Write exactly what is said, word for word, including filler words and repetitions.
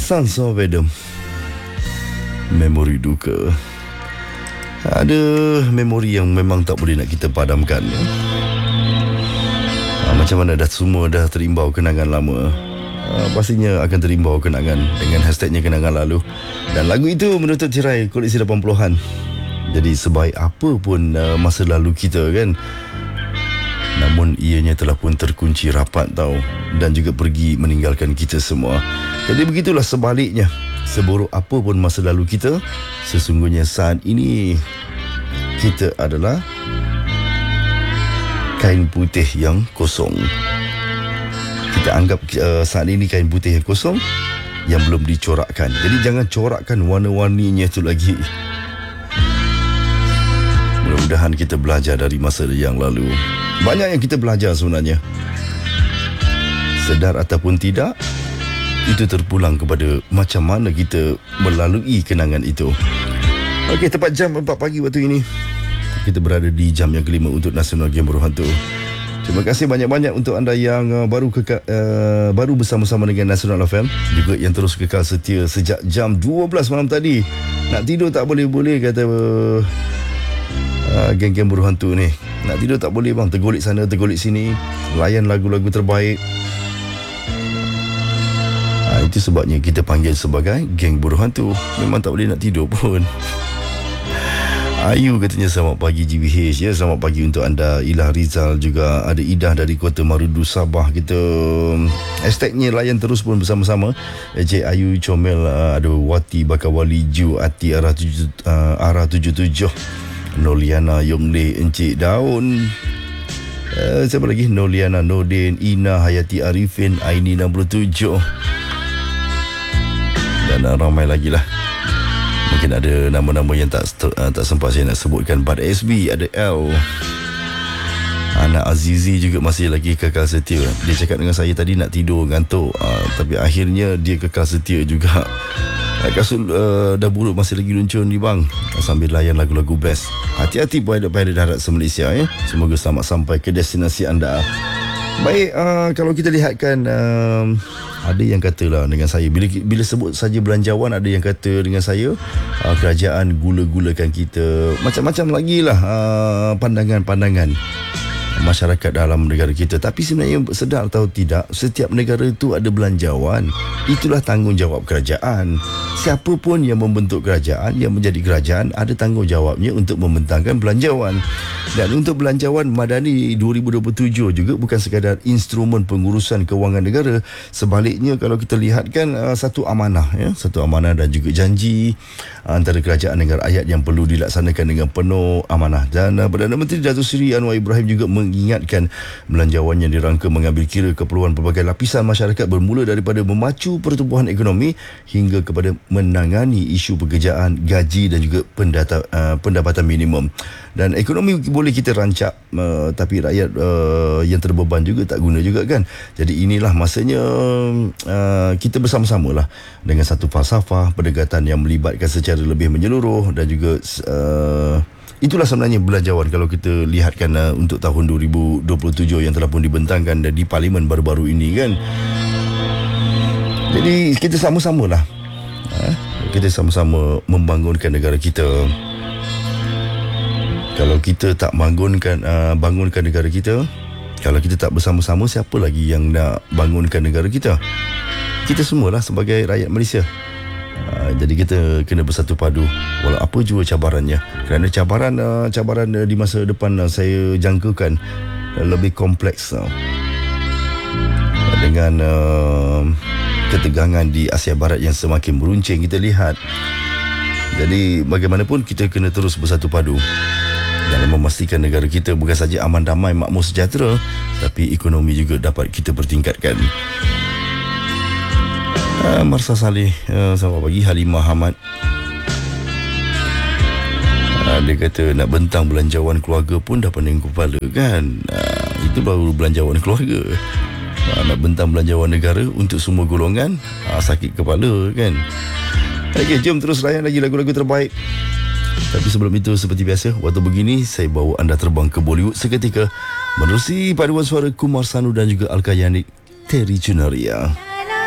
Sons of Adam. Memori duka. Ada memori yang memang tak boleh nak kita padamkan. Ha, macam mana dah semua dah terimbau kenangan lama. Ha, pastinya akan terimbau kenangan dengan hashtagnya kenangan lalu. Dan lagu itu menutup tirai koleksi lapan puluhan. Jadi sebaik apa pun uh, masa lalu kita kan, namun ianya telah pun terkunci rapat tau, dan juga pergi meninggalkan kita semua. Jadi begitulah sebaliknya. Seburuk apa pun masa lalu kita, sesungguhnya saat ini kita adalah kain putih yang kosong. Kita anggap uh, saat ini kain putih yang kosong yang belum dicorakkan. Jadi jangan corakkan warna-warninya tu lagi. Mudah-mudahan kita belajar dari masa yang lalu. Banyak yang kita belajar sebenarnya. Sedar ataupun tidak, itu terpulang kepada macam mana kita melalui kenangan itu. Okey, tepat jam empat pagi waktu ini. Kita berada di jam yang kelima untuk Nasional Game Berhantu. Terima kasih banyak-banyak untuk anda yang uh, baru kekal, uh, baru bersama-sama dengan Nasional F M, juga yang terus kekal setia sejak jam dua belas malam tadi. Nak tidur tak boleh-boleh kata uh, uh, geng-geng berhantu ni. Nak tidur tak boleh bang, tergolik sana tergolik sini, layan lagu-lagu terbaik. Ha, itu sebabnya kita panggil sebagai geng berhantu. Memang tak boleh nak tidur pun. Ayu katanya selamat pagi G B H ya. Selamat pagi untuk anda. Ilah Rizal juga ada. Idah dari Kota Marudu Sabah. Kita hashtagnya layan terus pun bersama-sama. Encik Ayu Comel, uh, ada Wati Bakawali Ju Ati arah tujuh, uh, arah tujuh tujuh. Noliana Yongle, Encik Daun, uh, siapa lagi? Noliana Nordin, Ina Hayati Arifin, Aini enam puluh tujuh, dan uh, ramai lagi lah. Mungkin ada nama-nama yang tak uh, tak sempat saya nak sebutkan. Pada S B ada L, anak Azizi juga masih lagi kekal setia. Dia cakap dengan saya tadi nak tidur, ngantuk, uh, tapi akhirnya dia kekal setia juga. Kasut uh, dah buruk masih lagi luncur ni bang, sambil layan lagu-lagu best. Hati-hati pilot-pilot darat se-Malaysia ya. Semoga selamat sampai ke destinasi anda. Baik, uh, kalau kita lihatkan, uh, ada yang katalah dengan saya, bila bila sebut saja belanjawan, ada yang kata dengan saya uh, kerajaan gula-gulakan kita. Macam-macam lagi lah uh, pandangan-pandangan masyarakat dalam negara kita. Tapi sebenarnya sedar atau tidak, setiap negara itu ada belanjawan. Itulah tanggungjawab kerajaan. Siapa pun yang membentuk kerajaan, yang menjadi kerajaan, ada tanggungjawabnya untuk membentangkan belanjawan. Dan untuk belanjawan Madani dua ribu dua puluh tujuh juga bukan sekadar instrumen pengurusan kewangan negara. Sebaliknya kalau kita lihatkan uh, satu amanah ya, satu amanah dan juga janji uh, antara kerajaan dengan rakyat yang perlu dilaksanakan dengan penuh amanah. Dan uh, Perdana Menteri Datuk Seri Anwar Ibrahim juga mengingatkan belanjawan yang dirangka mengambil kira keperluan pelbagai lapisan masyarakat, bermula daripada memacu pertumbuhan ekonomi hingga kepada menangani isu pekerjaan, gaji dan juga pendata, uh, pendapatan minimum. Dan ekonomi boleh kita rancak, uh, tapi rakyat uh, yang terbeban juga tak guna juga kan. Jadi inilah masanya uh, kita bersama-sama lah dengan satu falsafah pendekatan yang melibatkan secara lebih menyeluruh. Dan juga uh, itulah sebenarnya belanjawan kalau kita lihatkan uh, untuk tahun dua ribu dua puluh tujuh yang telah pun dibentangkan di Parlimen baru-baru ini kan. Jadi kita sama-sama lah, uh, kita sama-sama membangunkan negara kita. Kalau kita tak bangunkan uh, bangunkan negara kita, kalau kita tak bersama-sama, siapa lagi yang nak bangunkan negara kita? Kita semualah sebagai rakyat Malaysia. Uh, jadi kita kena bersatu padu walau apa jua cabarannya. Kerana cabaran uh, cabaran uh, di masa depan uh, saya jangkakan uh, lebih kompleks uh, dengan uh, ketegangan di Asia Barat yang semakin meruncing kita lihat. Jadi bagaimanapun kita kena terus bersatu padu dalam memastikan negara kita bukan saja aman damai makmur sejahtera, tapi ekonomi juga dapat kita pertingkatkan. Uh, Marsa Saleh, uh, selamat pagi. Halimah Hamad, uh, dia kata nak bentang belanjawan keluarga pun dah pening kepala kan. Uh, itu baru belanjawan keluarga. Uh, nak bentang belanjawan negara untuk semua golongan, uh, sakit kepala kan. Okey, jom terus layan lagi lagu-lagu terbaik. Tapi sebelum itu, seperti biasa, waktu begini saya bawa anda terbang ke Bollywood seketika menerusi paduan suara Kumar Sanu dan juga Alka Yanik, Terry Chunaria.